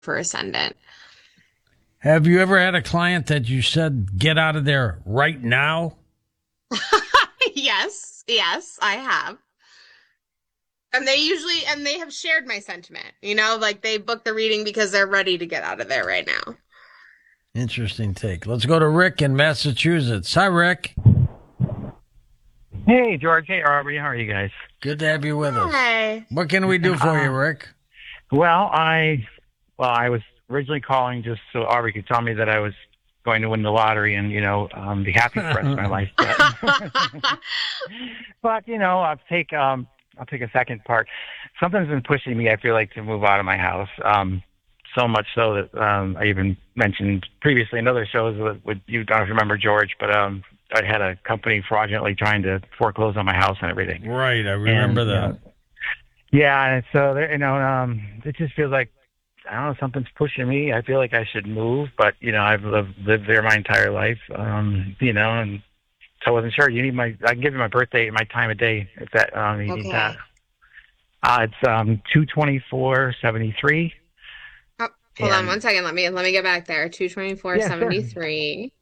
for Ascendant. Have you ever had a client that you said, get out of there right now? Yes, I have. And they have shared my sentiment, like they booked the reading because they're ready to get out of there right now. Interesting take. Let's go to Rick in Massachusetts. Hi, Rick. Hey, George. Hey, Aubrey. How are you guys? Good to have you with us. Hi. What can we do for you, Rick? Well, I was originally calling just so Aubrey could tell me that I was going to win the lottery and, be happy for the rest of my life. But I'll take a second part. Something's been pushing me, I feel like, to move out of my house. So much so that I even mentioned previously in other shows with you, don't know if you remember, George, but I had a company fraudulently trying to foreclose on my house and everything. Right, I remember that. Yeah, and so it just feels like, I don't know, something's pushing me. I feel like I should move, but I've lived there my entire life, and so I wasn't sure. I can give you my birthday and my time of day if that you need that. It's 2/24/73. Oh, hold on 1 second. Let me get back there. 2/24/73.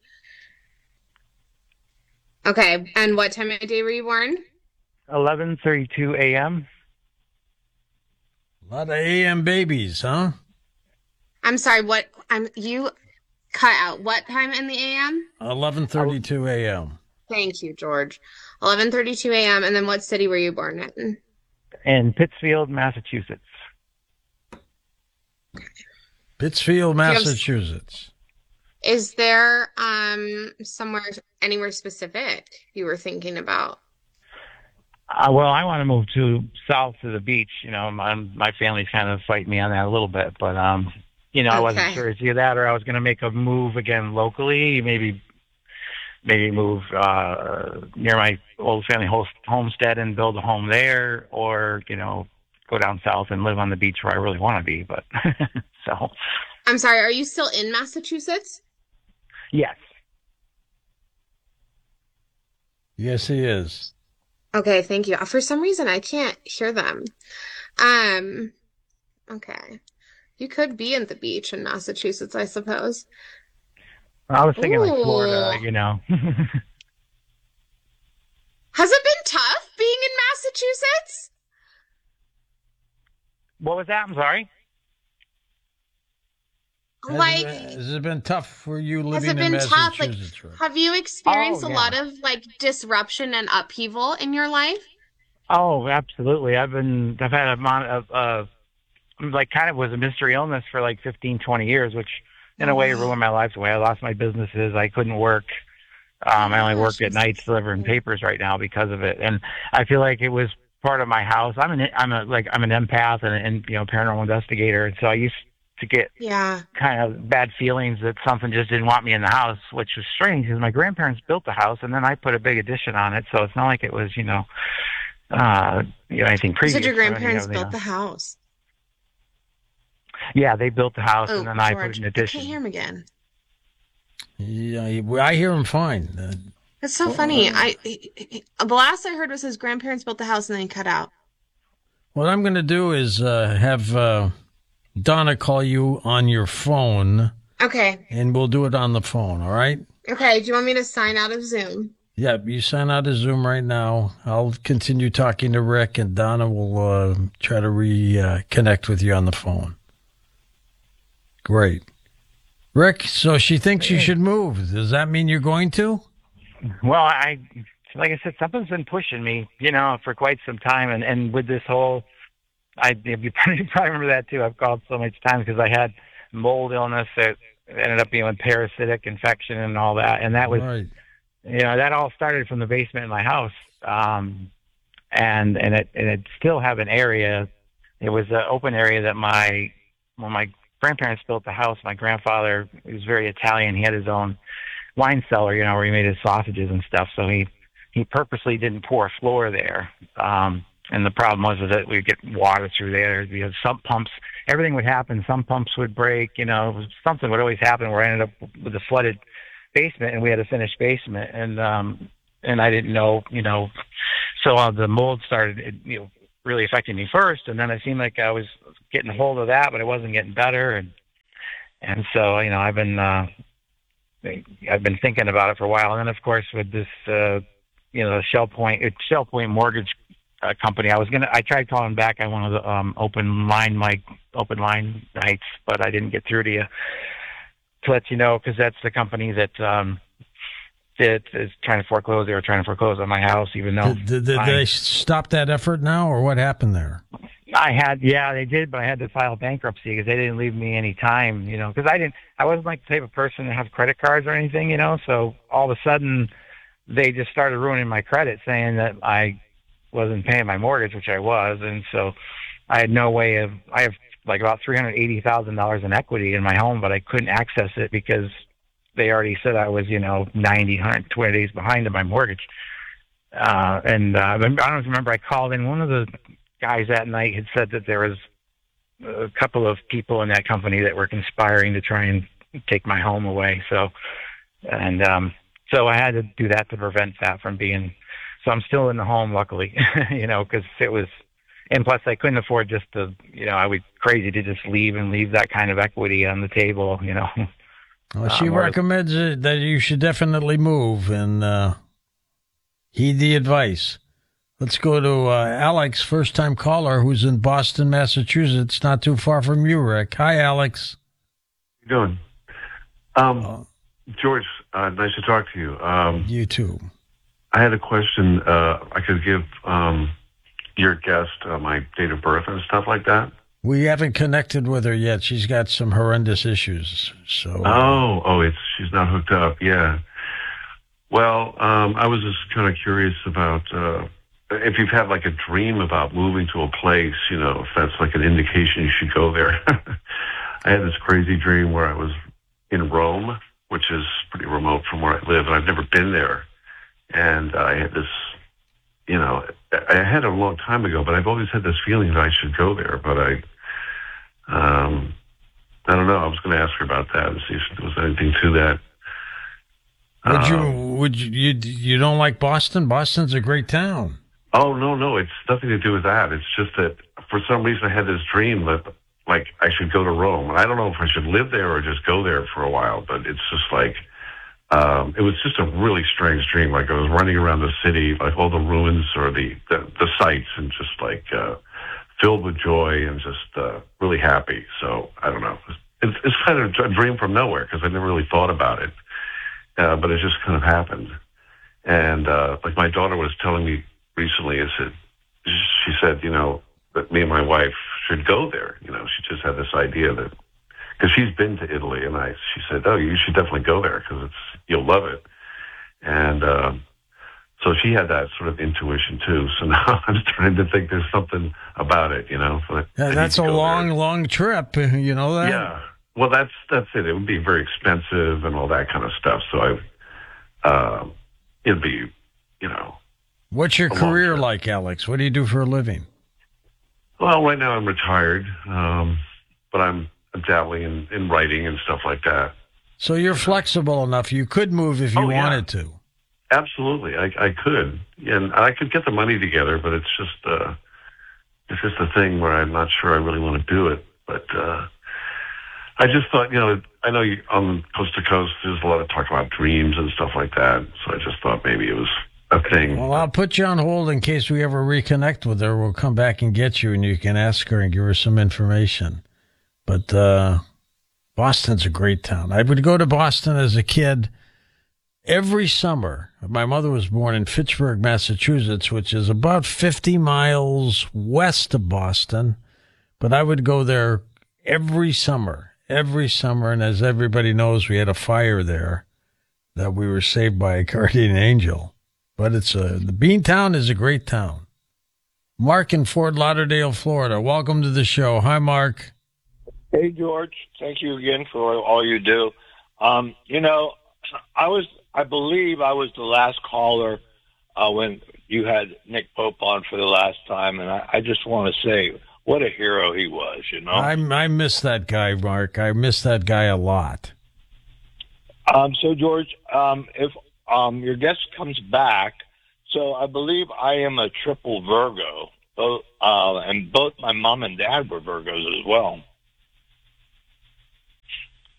Sure. Okay, and what time of day were you born? 11:32 a.m. A lot of AM babies, huh? I'm sorry, you cut out. What time in the AM? 11:32 a.m. Thank you, George. 11:32 a.m. And then what city were you born in? In Pittsfield, Massachusetts. Pittsfield, Massachusetts. Is there anywhere specific you were thinking about? Well, I want to move south to the beach. My family's kind of fighting me on that a little bit, but I wasn't sure it's either that or I was going to make a move again locally, maybe move near my old family homestead and build a home there, or go down south and live on the beach where I really want to be. But so, I'm sorry, are you still in Massachusetts? Yes. Yes, he is. Okay, thank you. For some reason, I can't hear them. Okay. You could be in the beach in Massachusetts, I suppose. I was thinking like Florida, Has it been tough being in Massachusetts? What was that? I'm sorry. Has it been tough for you living in Massachusetts? Tough? Have you experienced a lot of disruption and upheaval in your life? Oh, absolutely. I've had a amount of kind of was a mystery illness for 15, 20 years, which in a way ruined my life. The way I lost my businesses, I couldn't work. I only work at nights delivering papers right now because of it. And I feel like it was part of my house. I'm an empath and paranormal investigator. And so I used to get kind of bad feelings that something just didn't want me in the house, which was strange because my grandparents built the house and then I put a big addition on it. So it's not like it was, anything previous. You said your grandparents built the house. Yeah, they built the house and then I put an addition. I can't hear him again. Yeah, I hear him fine. That's so funny. The last I heard was his grandparents built the house and then he cut out. What I'm going to do is have Donna call you on your phone. Okay. And we'll do it on the phone, all right? Okay. Do you want me to sign out of Zoom? Yeah, you sign out of Zoom right now. I'll continue talking to Rick, and Donna will try to reconnect with you on the phone. Great. Rick, so she thinks you should move. Does that mean you're going to? Well, like I said, something's been pushing me, for quite some time. And with this whole, you probably remember that too. I've called so much times because I had mold illness that ended up being a parasitic infection and all that. And that was, right. That all started from the basement in my house. And it still have an area. It was an open area that when my grandparents built the house, my grandfather, he was very Italian. He had his own wine cellar, where he made his sausages and stuff. So he purposely didn't pour a floor there. And the problem was that we'd get water through there. We had sump pumps. Everything would happen. Some pumps would break. Something would always happen where I ended up with a flooded basement, and we had a finished basement. And I didn't know, so the mold started, really affecting me first. And then it seemed like I was getting a hold of that, but it wasn't getting better. And And so, I've been thinking about it for a while. And then, of course, with this, Shell Point Mortgage company, I tried calling back on one of the open line nights, but I didn't get through to you to let you know, because that's the company that is trying to foreclose. They were trying to foreclose on my house, even though Did they stop that effort now, or what happened there? they did, but I had to file bankruptcy because they didn't leave me any time, because I wasn't like the type of person to have credit cards or anything, so all of a sudden they just started ruining my credit, saying that I wasn't paying my mortgage, which I was. And so I had no way I have like about $380,000 in equity in my home, but I couldn't access it because they already said I was, 90, 120 days behind on my mortgage. I don't remember, I called in. One of the guys that night had said that there was a couple of people in that company that were conspiring to try and take my home away. So I had to do that to prevent that from being. So I'm still in the home, luckily, because it was. And plus, I couldn't afford just to, I was crazy to just leave that kind of equity on the table, Well, she recommends that you should definitely move and heed the advice. Let's go to Alex, first-time caller, who's in Boston, Massachusetts, not too far from you, Rick. Hi, Alex. How you doing? George, nice to talk to you. You too. I had a question. I could give your guest my date of birth and stuff like that. We haven't connected with her yet. She's got some horrendous issues. So. She's not hooked up. Yeah. Well, I was just kind of curious about if you've had like a dream about moving to a place, if that's like an indication you should go there. I had this crazy dream where I was in Rome, which is pretty remote from where I live, and I've never been there. And I had this, I had it a long time ago, but I've always had this feeling that I should go there. But I don't know. I was going to ask her about that and see if there was anything to that. You don't like Boston? Boston's a great town. Oh, no. It's nothing to do with that. It's just that for some reason I had this dream that like I should go to Rome. And I don't know if I should live there or just go there for a while, but it's just like, it was just a really strange dream. Like I was running around the city, like all the ruins or the sights, and just like filled with joy and just really happy. So I don't know. It's kind of a dream from nowhere because I never really thought about it, but it just kind of happened. And like my daughter was telling me recently, she said, that me and my wife should go there. She just had this idea that. Because she's been to Italy, and she said, "Oh, you should definitely go there because you'll love it." And so she had that sort of intuition too. So now I'm starting to think there's something about it, So that's a long trip, you know that? Yeah. Well, that's it. It would be very expensive and all that kind of stuff. So it'd be, What's your career like, Alex? What do you do for a living? Well, right now I'm retired, but I'm dabbling in writing and stuff like that. So you're flexible enough. You could move if you wanted to. Absolutely. I could. And I could get the money together, but it's just a thing where I'm not sure I really want to do it. But I just thought, I know on Coast to Coast, there's a lot of talk about dreams and stuff like that. So I just thought maybe it was a thing. Well, I'll put you on hold in case we ever reconnect with her. We'll come back and get you, and you can ask her and give her some information. But Boston's a great town. I would go to Boston as a kid every summer. My mother was born in Fitchburg, Massachusetts, which is about 50 miles west of Boston. But I would go there every summer. And as everybody knows, we had a fire there that we were saved by a guardian angel. But the Beantown is a great town. Mark in Fort Lauderdale, Florida. Welcome to the show. Hi, Mark. Hey, George. Thank you again for all you do. I believe I was the last caller when you had Nick Pope on for the last time, and I just want to say what a hero he was, I miss that guy, Mark. I miss that guy a lot. So, George, if your guest comes back, so I believe I am a triple Virgo, and both my mom and dad were Virgos as well.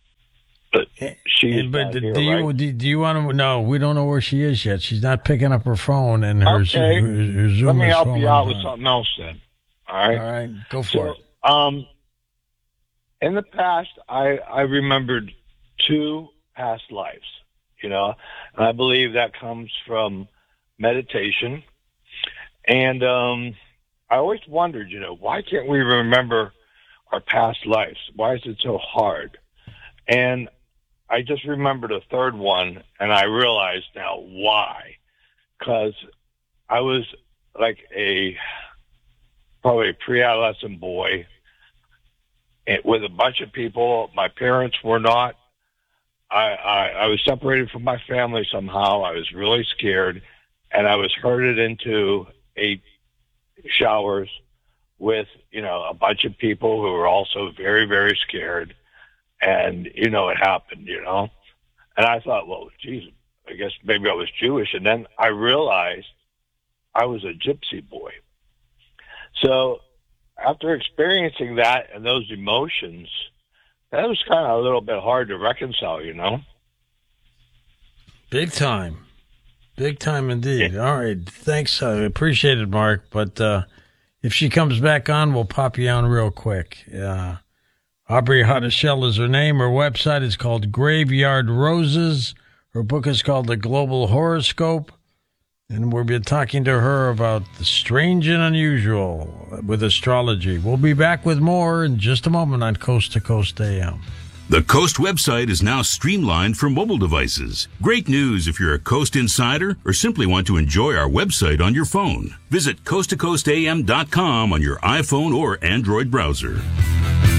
She's But not here, do you right? do you want to? No, we don't know where she is yet. She's not picking up her phone, and her, Okay. her Zoom Let me is help you falling out with apart. something else then. All right. All right, go for So, it. in the past, I remembered 2 past lives, and I believe that comes from meditation. And I always wondered, why can't we remember our past lives? Why is it so hard? And I just remembered a third one, and I realized now why. Because I was like probably a pre-adolescent boy with a bunch of people. My parents were not. I was separated from my family somehow. I was really scared, and I was herded into 8 showers with, a bunch of people who were also very, very scared. And, it happened, And I thought, well, geez, I guess maybe I was Jewish. And then I realized I was a gypsy boy. So after experiencing that and those emotions, that was kind of a little bit hard to reconcile, Big time. Big time indeed. All right. Thanks. I appreciate it, Mark. But if she comes back on, we'll pop you on real quick. Aubrey Hotteshell is her name. Her website is called Graveyard Roses. Her book is called The Global Horoscope. And we'll be talking to her about the strange and unusual with astrology. We'll be back with more in just a moment on Coast to Coast AM. The Coast website is now streamlined for mobile devices. Great news if you're a Coast insider or simply want to enjoy our website on your phone. Visit coasttocoastam.com on your iPhone or Android browser.